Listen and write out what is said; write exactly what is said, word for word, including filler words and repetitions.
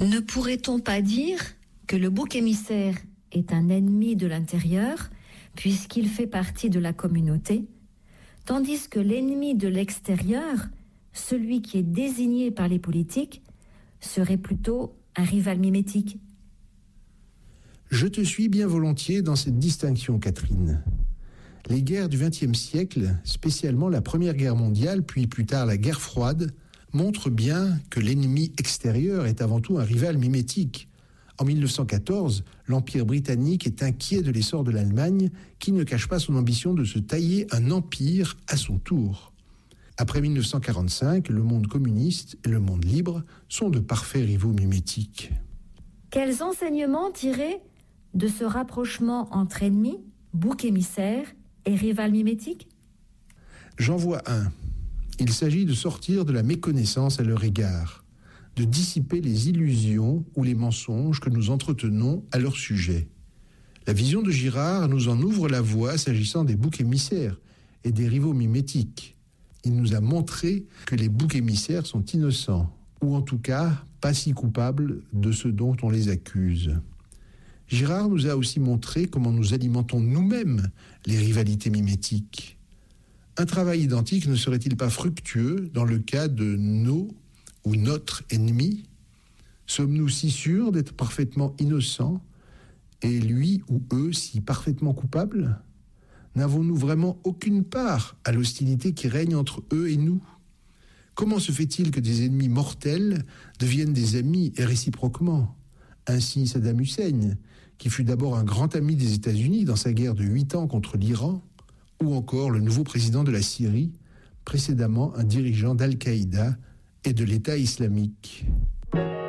Ne pourrait-on pas dire que le bouc émissaire est un ennemi de l'intérieur, puisqu'il fait partie de la communauté, tandis que l'ennemi de l'extérieur, celui qui est désigné par les politiques, serait plutôt un rival mimétique? Je te suis bien volontiers dans cette distinction, Catherine. Les guerres du vingtième siècle, spécialement la Première Guerre mondiale, puis plus tard la guerre froide, montrent bien que l'ennemi extérieur est avant tout un rival mimétique. En mille neuf cent quatorze, l'Empire britannique est inquiet de l'essor de l'Allemagne, qui ne cache pas son ambition de se tailler un empire à son tour. Après mille neuf cent quarante-cinq, le monde communiste et le monde libre sont de parfaits rivaux mimétiques. Quels enseignements tirer de ce rapprochement entre ennemis, bouc émissaire et rival mimétique? J'en vois un. Il s'agit de sortir de la méconnaissance à leur égard, de dissiper les illusions ou les mensonges que nous entretenons à leur sujet. La vision de Girard nous en ouvre la voie s'agissant des boucs émissaires et des rivaux mimétiques. Il nous a montré que les boucs émissaires sont innocents, ou en tout cas pas si coupables de ce dont on les accuse. Girard nous a aussi montré comment nous alimentons nous-mêmes les rivalités mimétiques. Un travail identique ne serait-il pas fructueux dans le cas de nos ou notre ennemi? Sommes-nous si sûrs d'être parfaitement innocents et lui ou eux si parfaitement coupables? N'avons-nous vraiment aucune part à l'hostilité qui règne entre eux et nous? Comment se fait-il que des ennemis mortels deviennent des amis et réciproquement? Ainsi Saddam Hussein, qui fut d'abord un grand ami des États-Unis dans sa guerre de huit ans contre l'Iran, ou encore le nouveau président de la Syrie, précédemment un dirigeant d'Al-Qaïda et de l'État islamique.